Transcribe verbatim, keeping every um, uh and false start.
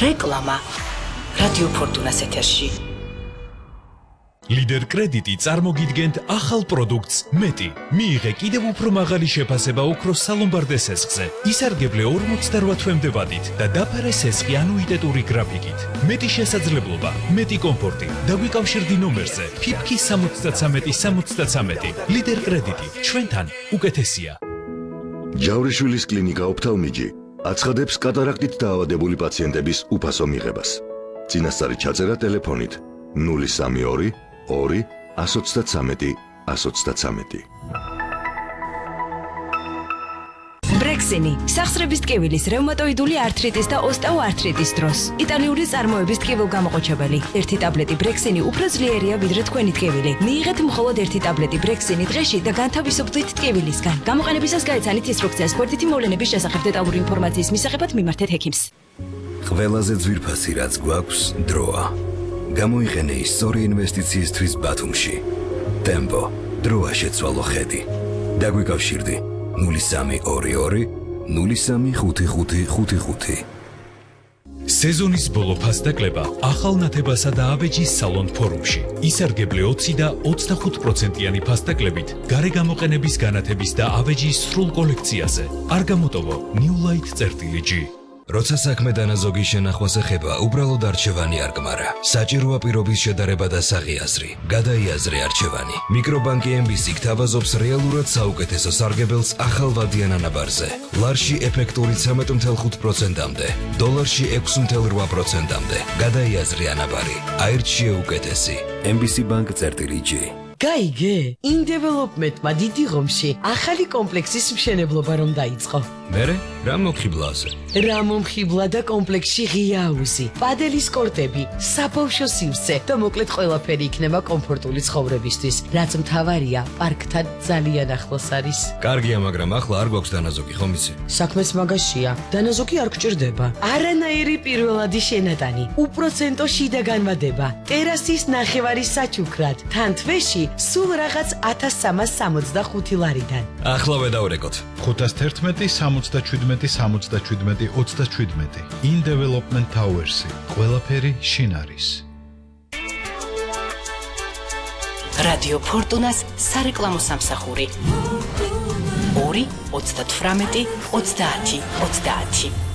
რეკლამა რადიო ფორტუნას ეთერში. ლიდერ კრედიტი წარმოგიდგენთ ახალ პროდუქტს მეტი. მიიღე კიდევ უფრო მაღალი შეფასება ოქროს სალომბარდე სესხზე. ისარგებლე ორმოცდაოთხ თვემდე ვადით და დაფარე სესხი ანუიტეტური გრაფიკით. მეტი შესაძლებლობა, მეტი კომფორტი. დაგვიკავშირდი ნომერზე ფიფკი სამოცდათრამეტი სამოცდათრამეტი. ლიდერ კრედიტი ჩვენთან უკეთესია. ჯავრიშვილის კლინიკა ოფთალმიჯი აცხადებს კატარაქტით დაავადებული პაციენტების უფასო მიღებას. წინასწარი ჩაწერა ტელეფონით ნული სამი ორი ორი ათს ოცდათრამეტი ათს ოცდათრამეტი. ბრექსინი სახსრების ტკივილის, რევმატოიდული ართრიტის და ოსტეოართრიტის დროს. იტალიური წარმოების ტკივილგამოყოჩებელი. ერთი ტაბლეტი ბრექსინი უფრო ძლიერია ვიდრე თქვენი ტკივილი. მიიღეთ მხოლოდ ერთი ტაბლეტი ბრექსინი დღეში და განთავისუფლდით ტკივილისგან. გამოყენებისას გაეცანით ინსტრუქცია სპორტითი მოვლენების შესახებ დეტალური ინფორმაციის მისაღებად მიმართეთ ჰექიმს. ყველაზე ძვირფასი რაც გვაქვს დროა. გამოიყენე ის სწორი ინვესტიციისთვის ბათუმში. ტემპო, დროა შეცვალო ხედი. დაგვიკავშირდი ნული სამი ორი ორი ნული სამი ხუთი ხუთი ხუთი ხუთი. სეზონის ბოლო ფასდაკლება ახალ ნათებასა და აბეჯის სალონ ფორუმში. ისარგებლე ოცი და ოცდახუთ პროცენტიანი ფასდაკლებით გარე გამოყენების განათების და აბეჯის სრულ კოლექციაზე. არ გამოტოვო New Light წერტილი G. როცა საქმე დანაზოგის შენახვას ეხება, უბრალოდ არჩევანი არ გმარა. საჭიროა პირობის შედარება და საღიაზრი. გადაიაზრე არჩევანი. მიკრობანკი ემ ბი სი გთავაზობს რეალურად საუკეთესო სარგებელს ახალ ვადიან ანაბარზე. ლარში ეფექტური ცხრამეტ ოცდაოთხ პროცენტამდე, დოლარში ექვსი ოცდაოთხ პროცენტამდე. გადაიაზრე ანაბარი. აირჩიე უკეთესი. ემ ბი სი ბანკ წერტილი G. გაიგე, ინდეველოპმენტმა დიდი ღომში ახალი კომპლექსის მშენებლობა რომ დაიწყო. მერე რა მომხიბლა ასე? რა მომხიბლა და კომპლექსში ღია აუზი, პადელის კორტები, საბავშვო სივრცე და მოკლედ ყველაფერი იქნება კომფორტული ცხოვრებისთვის, რაც მთავარია, პარკთან ძალიან ახლოს არის. კარგია, მაგრამ ახლა არ გვაქვს დანაზოგი, ხომ იცი? საქმეც მაგაშია, დანაზოგი არ გჭირდება. არანაირი პირველადი შენატანი, უპროცენტო შიდა განმადება, ტერასის ნახევარი საჩუქრად, თან თვეში სულ რაღაც ათას სამას სამოცდახუთი ლარიდან. ახლავე დავრეკოთ. ხუთას თერთმეტი სამოცდაშვიდმეტი სამოცდაშვიდმეტი ოცდაშვიდმეტი. In Development Towers-ი. ყველაფერი შინ არის. რადიო ფორტუნას სარეკლამო სამსახური. ორი ოცდათვრამეტი ოცდაათი ოცდაათი.